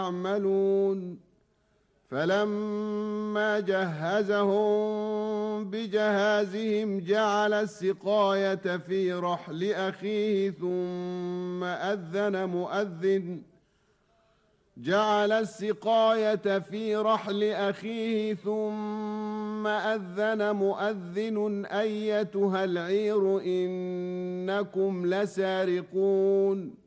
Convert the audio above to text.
يعملون فلما جهزهم بجهازهم جعل السقاية في رحل أخيه ثم أذن مؤذن أيتها العير إنكم لسارقون